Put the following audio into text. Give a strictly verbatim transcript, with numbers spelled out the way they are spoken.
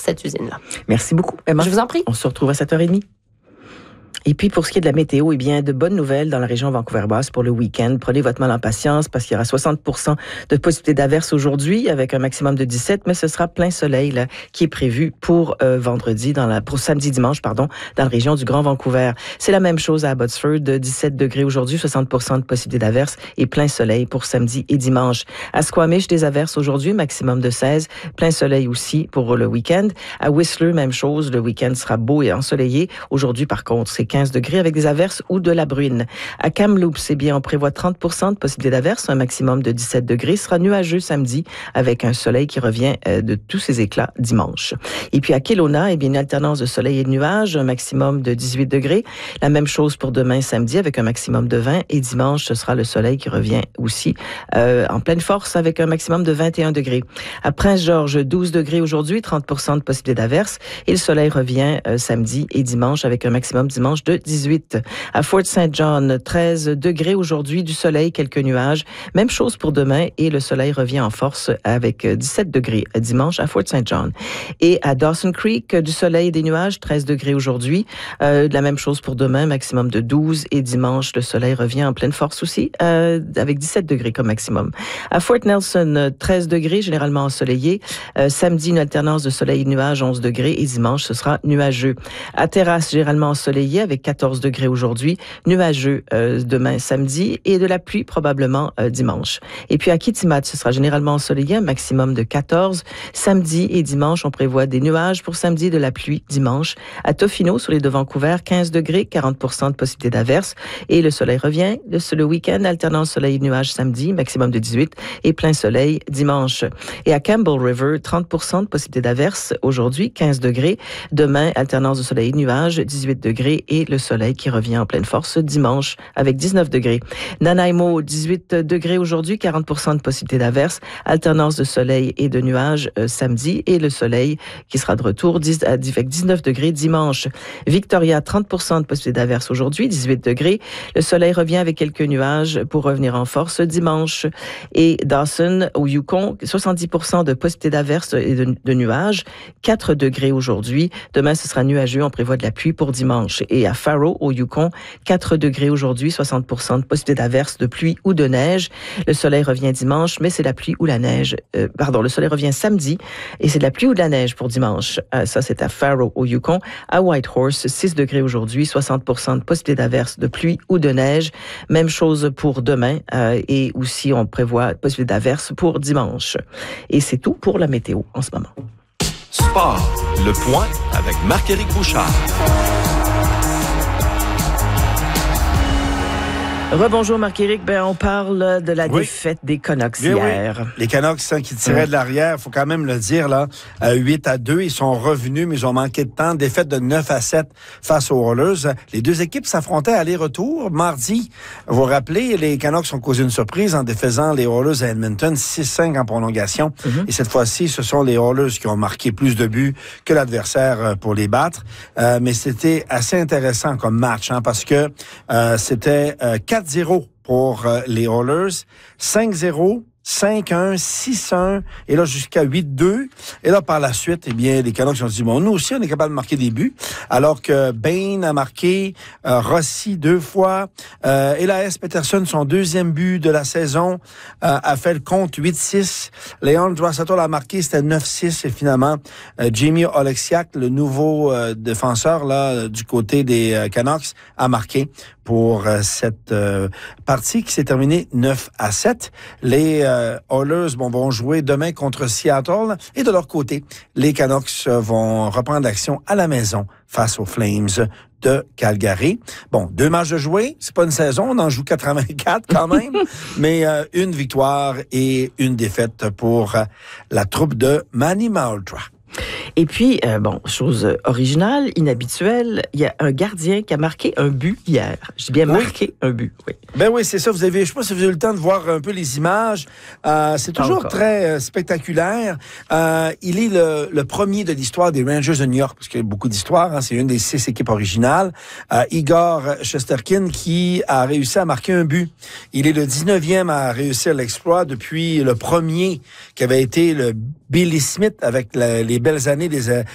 cette usine-là. Merci beaucoup, Emma. Je vous en prie. On se retrouve à sept heures trente. Et puis, pour ce qui est de la météo, eh bien, de bonnes nouvelles dans la région Vancouver-Basse pour le week-end. Prenez votre mal en patience parce qu'il y aura soixante pour cent de possibilité d'averse aujourd'hui avec un maximum de dix-sept, mais ce sera plein soleil là, qui est prévu pour euh, vendredi, dans la, pour samedi-dimanche, pardon, dans la région du Grand Vancouver. C'est la même chose à Abbotsford, dix-sept degrés aujourd'hui, soixante pour cent de possibilité d'averse et plein soleil pour samedi et dimanche. À Squamish, des averses aujourd'hui, maximum de seize, plein soleil aussi pour le week-end. À Whistler, même chose, le week-end sera beau et ensoleillé. Aujourd'hui, par contre, c'est quinze degrés avec des averses ou de la bruine. À Kamloops, eh bien, on prévoit trente pour cent de possibilité d'averse, un maximum de dix-sept degrés. Ce sera nuageux samedi avec un soleil qui revient euh, de tous ses éclats dimanche. Et puis à Kelowna, eh bien, une alternance de soleil et de nuages, un maximum de dix-huit degrés. La même chose pour demain samedi avec un maximum de vingt et dimanche, ce sera le soleil qui revient aussi euh, en pleine force avec un maximum de vingt et un degrés. À Prince-Georges, douze degrés aujourd'hui, trente pour cent de possibilité d'averse et le soleil revient euh, samedi et dimanche avec un maximum dimanche de dix-huit. À Fort Saint John, treize degrés aujourd'hui, du soleil, quelques nuages. Même chose pour demain et le soleil revient en force avec dix-sept degrés dimanche à Fort Saint John. Et à Dawson Creek, du soleil et des nuages, treize degrés aujourd'hui. Euh, la même chose pour demain, maximum de douze et dimanche, le soleil revient en pleine force aussi euh, avec dix-sept degrés comme maximum. À Fort Nelson, treize degrés, généralement ensoleillé. Euh, samedi, une alternance de soleil et de nuages, onze degrés et dimanche, ce sera nuageux. À Terrasse, généralement ensoleillé avec quatorze degrés aujourd'hui, nuageux euh, demain samedi et de la pluie probablement euh, dimanche. Et puis à Kitimat, ce sera généralement ensoleillé, un maximum de quatorze. Samedi et dimanche, on prévoit des nuages pour samedi, de la pluie dimanche. À Tofino, sur les de Vancouver, quinze degrés, quarante pour cent de possibilité d'averse et le soleil revient. Le, le week-end, alternance soleil et nuages samedi, maximum de dix-huit et plein soleil dimanche. Et à Campbell River, trente pour cent de possibilité d'averse aujourd'hui, quinze degrés. Demain, alternance de soleil et nuages, dix-huit degrés et le soleil qui revient en pleine force dimanche avec dix-neuf degrés. Nanaimo, dix-huit degrés aujourd'hui, quarante pour cent de possibilité d'averse, alternance de soleil et de nuages euh, samedi et le soleil qui sera de retour dix, avec dix-neuf degrés dimanche. Victoria, trente pour cent de possibilité d'averse aujourd'hui, dix-huit degrés. Le soleil revient avec quelques nuages pour revenir en force dimanche. Et Dawson, au Yukon, soixante-dix pour cent de possibilité d'averse et de, de nuages, quatre degrés aujourd'hui. Demain, ce sera nuageux, on prévoit de la pluie pour dimanche. Et à Faro, au Yukon, quatre degrés aujourd'hui, soixante pour cent de possibilité d'averse, de pluie ou de neige. Le soleil revient dimanche, mais c'est la pluie ou la neige. Euh, pardon, le soleil revient samedi et c'est de la pluie ou de la neige pour dimanche. Euh, ça, c'est à Faro, au Yukon. À Whitehorse, six degrés aujourd'hui, soixante pour cent de possibilité d'averse, de pluie ou de neige. Même chose pour demain euh, et aussi on prévoit possibilité d'averse pour dimanche. Et c'est tout pour la météo en ce moment. Sport, le point avec Marc-Éric Bouchard. Rebonjour Marc-Éric, ben on parle de la oui. défaite des Canucks Bien, hier. Oui. Les Canucks hein, qui tiraient oui. de l'arrière, il faut quand même le dire, là, euh, huit à deux, ils sont revenus, mais ils ont manqué de temps. Défaite de neuf à sept face aux Oilers. Les deux équipes s'affrontaient à aller-retour. Mardi, vous vous rappelez, les Canucks ont causé une surprise en défaisant les Oilers à Edmonton, six cinq en prolongation. Mm-hmm. Et cette fois-ci, ce sont les Oilers qui ont marqué plus de buts que l'adversaire pour les battre. Euh, mais c'était assez intéressant comme match, hein, parce que euh, c'était euh, quatre zéro pour euh, les Oilers, cinq zéro, cinq un, six un, et là jusqu'à huit deux. Et là, par la suite, eh bien, les Canucks ont dit, bon, nous aussi, on est capable de marquer des buts. Alors que Bain a marqué, euh, Rossi deux fois, euh, Elias Pettersson, son deuxième but de la saison, euh, a fait le compte huit six. Leon Draisaitl a marqué, c'était neuf six. Et finalement, euh, Jamie Oleksiak, le nouveau euh, défenseur là du côté des euh, Canucks, a marqué pour euh, cette euh, partie qui s'est terminée neuf à sept. Les euh, Oilers bon, vont jouer demain contre Seattle. Et de leur côté, les Canucks vont reprendre l'action à la maison face aux Flames de Calgary. Bon, deux matchs de jouer, c'est pas une saison, on en joue quatre-vingt-quatre quand même, mais euh, une victoire et une défaite pour euh, la troupe de Manny Malhotra. Et puis, euh, bon, chose originale, inhabituelle, il y a un gardien qui a marqué un but hier. J'ai bien marqué oui. un but, oui. Ben oui, c'est ça. Vous avez, je sais pas si vous avez eu le temps de voir un peu les images. Euh, c'est toujours Encore. très euh, spectaculaire. Euh, il est le, le premier de l'histoire des Rangers de New York, parce qu'il y a beaucoup d'histoires. Hein, c'est une des six équipes originales. Euh, Igor Shesterkin qui a réussi à marquer un but. Il est le dix-neuvième à réussir l'exploit depuis le premier qui avait été le Billy Smith avec la, les belles années des,